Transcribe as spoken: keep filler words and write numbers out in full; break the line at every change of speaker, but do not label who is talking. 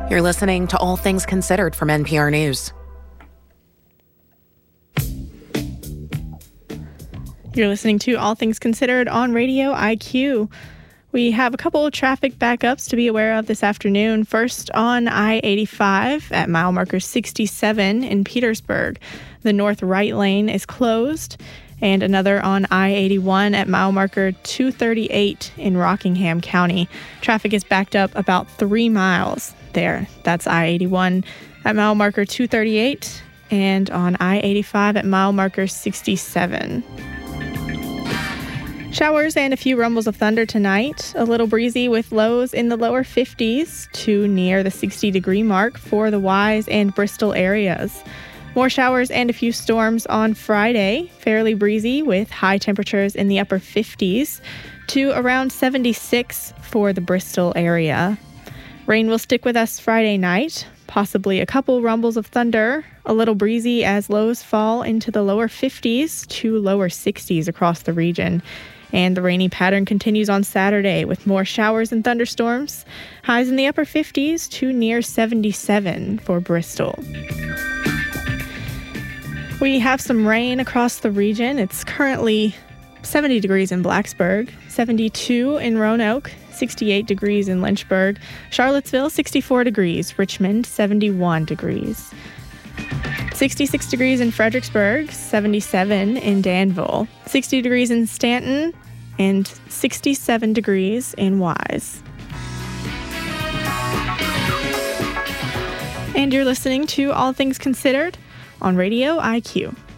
You're listening to All Things Considered from N P R News.
You're listening to All Things Considered on Radio I Q. We have a couple of traffic backups to be aware of this afternoon. First, on I eighty-five at mile marker sixty-seven in Petersburg. The north right lane is closed. And another on I eighty-one at mile marker two thirty-eight in Rockingham County. Traffic is backed up about three miles there. That's I eighty-one at mile marker two thirty-eight and on I eighty-five at mile marker sixty-seven. Showers and a few rumbles of thunder tonight. A little breezy with lows in the lower fifties to near the sixty degree mark for the Wise and Bristol areas. More showers and a few storms on Friday. Fairly breezy with high temperatures in the upper fifties to around seventy-six for the Bristol area. Rain will stick with us Friday night. Possibly a couple rumbles of thunder. A little breezy as lows fall into the lower fifties to lower sixties across the region. And the rainy pattern continues on Saturday with more showers and thunderstorms. Highs in the upper fifties to near seventy-seven for Bristol. We have some rain across the region. It's currently seventy degrees in Blacksburg, seventy-two in Roanoke, sixty-eight degrees in Lynchburg, Charlottesville, sixty-four degrees, Richmond, seventy-one degrees. sixty-six degrees in Fredericksburg, seventy-seven in Danville, sixty degrees in Stanton, and sixty-seven degrees in Wise. And you're listening to All Things Considered on Radio I Q.